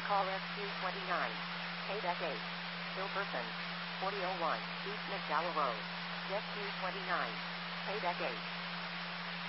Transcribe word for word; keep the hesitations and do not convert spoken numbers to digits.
call S Q twenty-nine. Quebec eight. Still person. forty oh one, East McDowell Road. S Q twenty-nine. Quebec eight.